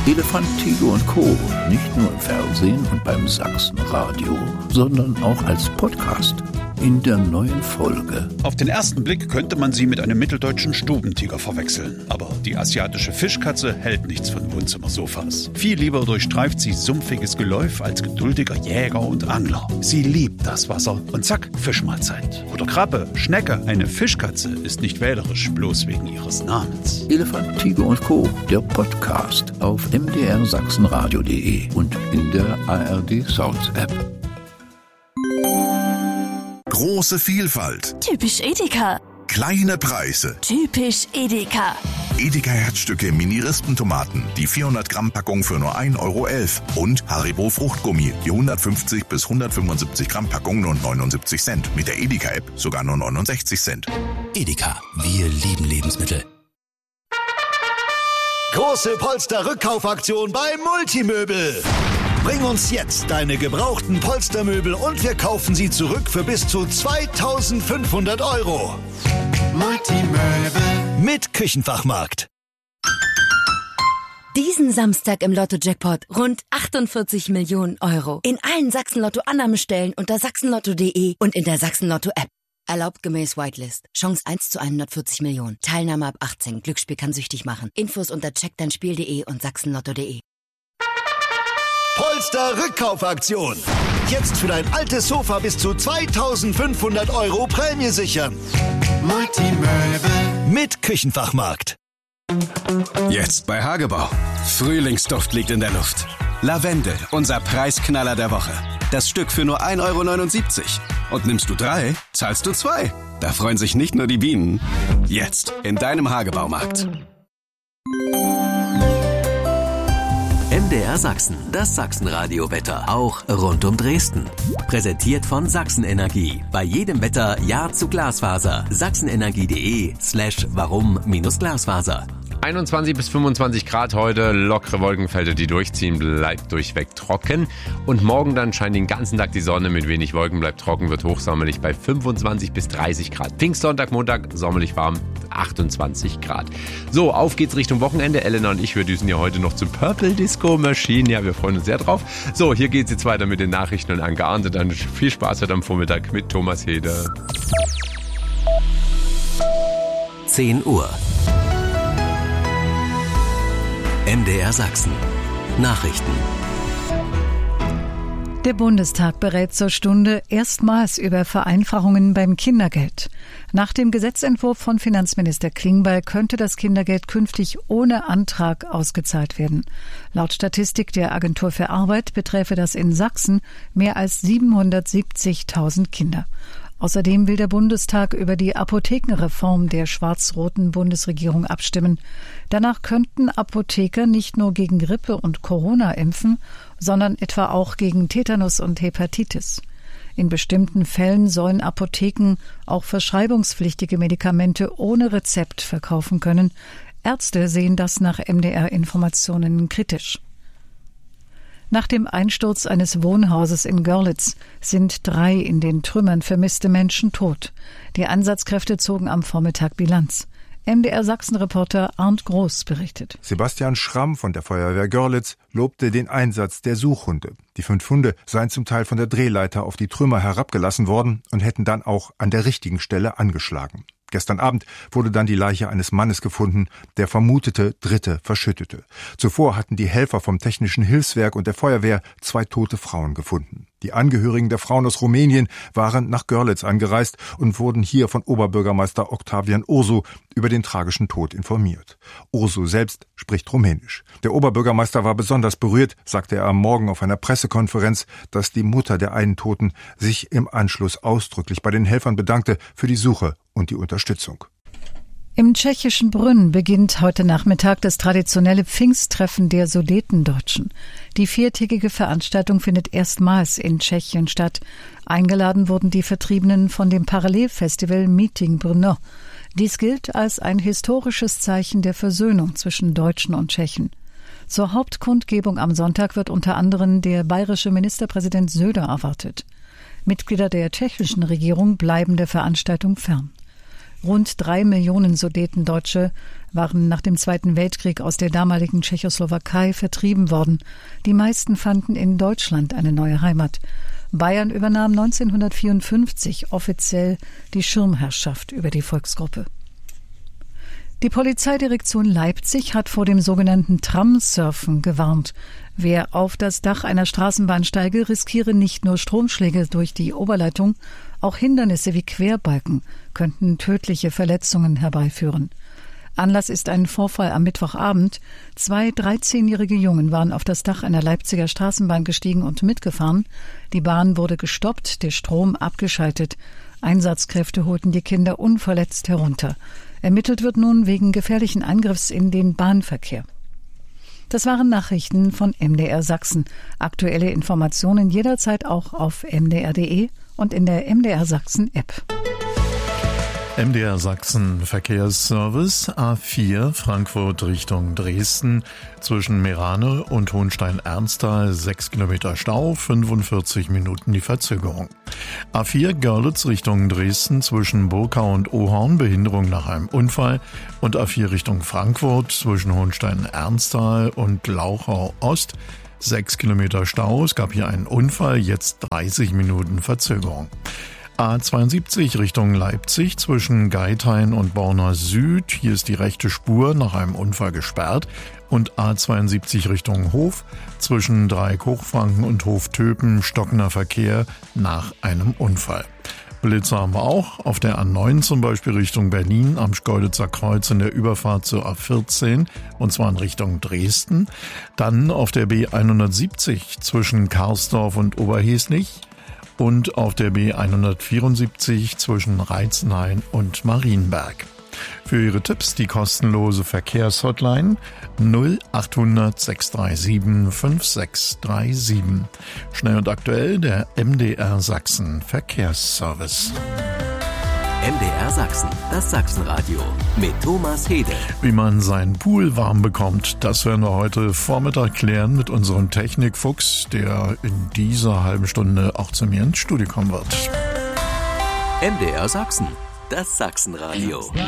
Elefant, Tiger und Co. Nicht nur im Fernsehen und beim Sachsenradio, sondern auch als Podcast. In der neuen Folge. Auf den ersten Blick könnte man sie mit einem mitteldeutschen Stubentiger verwechseln. Aber die asiatische Fischkatze hält nichts von Wohnzimmersofas. Viel lieber durchstreift sie sumpfiges Geläuf als geduldiger Jäger und Angler. Sie liebt das Wasser und zack, Fischmahlzeit. Oder Krabbe, Schnecke. Eine Fischkatze ist nicht wählerisch, bloß wegen ihres Namens. Elefant, Tiger und Co. Der Podcast auf mdrsachsenradio.de und in der ARD Sounds App. Große Vielfalt. Typisch Edeka. Kleine Preise. Typisch Edeka. Edeka Herzstücke Mini-Rispentomaten, die 400 Gramm Packung für nur 1,11 Euro. Und Haribo Fruchtgummi, die 150 bis 175 Gramm Packung nur 79 Cent. Mit der Edeka-App sogar nur 69 Cent. Edeka, wir lieben Lebensmittel. Große Polster-Rückkaufaktion bei Multimöbel. Bring uns jetzt deine gebrauchten Polstermöbel und wir kaufen sie zurück für bis zu 2.500 €. Multimöbel mit Küchenfachmarkt. Diesen Samstag im Lotto-Jackpot rund 48 Millionen €. In allen Sachsen-Lotto-Annahmestellen unter sachsenlotto.de und in der Sachsen-Lotto-App. Erlaubt gemäß Whitelist. Chance 1 zu 140 Millionen. Teilnahme ab 18. Glücksspiel kann süchtig machen. Infos unter checkdeinspiel.de und sachsenlotto.de. Polster-Rückkaufaktion. Jetzt für dein altes Sofa bis zu 2.500 € Prämie sichern. Multimöbel mit Küchenfachmarkt. Jetzt bei Hagebau. Frühlingsduft liegt in der Luft. Lavendel, unser Preisknaller der Woche. Das Stück für nur 1,79 €. Und nimmst du 3, zahlst du 2. Da freuen sich nicht nur die Bienen. Jetzt in deinem Hagebaumarkt. MDR Sachsen, das Sachsenradio-Wetter, auch rund um Dresden. Präsentiert von Sachsenenergie. Bei jedem Wetter Ja zu Glasfaser. sachsenenergie.de/warum-Glasfaser. 21 bis 25 Grad heute, lockere Wolkenfelder, die durchziehen, bleibt durchweg trocken. Und morgen dann scheint den ganzen Tag die Sonne, mit wenig Wolken bleibt trocken, wird hochsommerlich bei 25 bis 30 Grad. Pfingstsonntag, Montag, sommerlich warm, 28 Grad. So, auf geht's Richtung Wochenende. Elena und ich, wir düsen ja heute noch zu Purple Disco Machine. Ja, wir freuen uns sehr drauf. So, hier geht's jetzt weiter mit den Nachrichten und angeahndet. Dann viel Spaß heute am Vormittag mit Thomas Heder. 10 Uhr. MDR Sachsen. Nachrichten. Der Bundestag berät zur Stunde erstmals über Vereinfachungen beim Kindergeld. Nach dem Gesetzentwurf von Finanzminister Klingbeil könnte das Kindergeld künftig ohne Antrag ausgezahlt werden. Laut Statistik der Agentur für Arbeit beträfe das in Sachsen mehr als 770.000 Kinder. Außerdem will der Bundestag über die Apothekenreform der schwarz-roten Bundesregierung abstimmen. Danach könnten Apotheker nicht nur gegen Grippe und Corona impfen, sondern etwa auch gegen Tetanus und Hepatitis. In bestimmten Fällen sollen Apotheken auch verschreibungspflichtige Medikamente ohne Rezept verkaufen können. Ärzte sehen das nach MDR-Informationen kritisch. Nach dem Einsturz eines Wohnhauses in Görlitz sind 3 in den Trümmern vermisste Menschen tot. Die Einsatzkräfte zogen am Vormittag Bilanz. MDR-Sachsen-Reporter Arndt Groß berichtet. Sebastian Schramm von der Feuerwehr Görlitz lobte den Einsatz der Suchhunde. Die 5 Hunde seien zum Teil von der Drehleiter auf die Trümmer herabgelassen worden und hätten dann auch an der richtigen Stelle angeschlagen. Gestern Abend wurde dann die Leiche eines Mannes gefunden, der vermutete Dritte verschüttete. Zuvor hatten die Helfer vom Technischen Hilfswerk und der Feuerwehr 2 tote Frauen gefunden. Die Angehörigen der Frauen aus Rumänien waren nach Görlitz angereist und wurden hier von Oberbürgermeister Octavian Ursu über den tragischen Tod informiert. Ursu selbst spricht Rumänisch. Der Oberbürgermeister war besonders berührt, sagte er am Morgen auf einer Pressekonferenz, dass die Mutter der einen Toten sich im Anschluss ausdrücklich bei den Helfern bedankte für die Suche und die Unterstützung. Im tschechischen Brünn beginnt heute Nachmittag das traditionelle Pfingsttreffen der Sudetendeutschen. Die 4-tägige Veranstaltung findet erstmals in Tschechien statt. Eingeladen wurden die Vertriebenen von dem Parallelfestival Meeting Brno. Dies gilt als ein historisches Zeichen der Versöhnung zwischen Deutschen und Tschechen. Zur Hauptkundgebung am Sonntag wird unter anderem der bayerische Ministerpräsident Söder erwartet. Mitglieder der tschechischen Regierung bleiben der Veranstaltung fern. Rund 3 Millionen Sudetendeutsche waren nach dem Zweiten Weltkrieg aus der damaligen Tschechoslowakei vertrieben worden. Die meisten fanden in Deutschland eine neue Heimat. Bayern übernahm 1954 offiziell die Schirmherrschaft über die Volksgruppe. Die Polizeidirektion Leipzig hat vor dem sogenannten Tramsurfen gewarnt. Wer auf das Dach einer Straßenbahn steige, riskiere nicht nur Stromschläge durch die Oberleitung, auch Hindernisse wie Querbalken könnten tödliche Verletzungen herbeiführen. Anlass ist ein Vorfall am Mittwochabend. 2 13-jährige Jungen waren auf das Dach einer Leipziger Straßenbahn gestiegen und mitgefahren. Die Bahn wurde gestoppt, der Strom abgeschaltet. Einsatzkräfte holten die Kinder unverletzt herunter. Ermittelt wird nun wegen gefährlichen Eingriffs in den Bahnverkehr. Das waren Nachrichten von MDR Sachsen. Aktuelle Informationen jederzeit auch auf mdr.de und in der MDR Sachsen App. MDR Sachsen Verkehrsservice A4 Frankfurt Richtung Dresden zwischen Meerane und Hohenstein-Ernsthal 6 Kilometer Stau, 45 Minuten die Verzögerung. A4 Görlitz Richtung Dresden zwischen Burkau und Ohorn Behinderung nach einem Unfall und A4 Richtung Frankfurt zwischen Hohenstein-Ernsthal und Glauchau Ost 6 Kilometer Stau. Es gab hier einen Unfall, jetzt 30 Minuten Verzögerung. A72 Richtung Leipzig zwischen Geithain und Borna Süd. Hier ist die rechte Spur nach einem Unfall gesperrt. Und A72 Richtung Hof zwischen Dreieck-Hochfranken und Hof-Töpen stockender Verkehr nach einem Unfall. Blitzer haben wir auch. Auf der A9 zum Beispiel Richtung Berlin am Schkeuditzer Kreuz in der Überfahrt zur A14 und zwar in Richtung Dresden. Dann auf der B170 zwischen Karsdorf und Oberheslich. Und auf der B174 zwischen Reitzenhain und Marienberg. Für Ihre Tipps die kostenlose Verkehrshotline 0800 637 5637. Schnell und aktuell der MDR Sachsen Verkehrsservice. MDR Sachsen, das Sachsenradio mit Thomas Hede. Wie man seinen Pool warm bekommt, das werden wir heute Vormittag klären mit unserem Technikfuchs, der in dieser halben Stunde auch zu mir ins Studio kommen wird. MDR Sachsen, das Sachsenradio.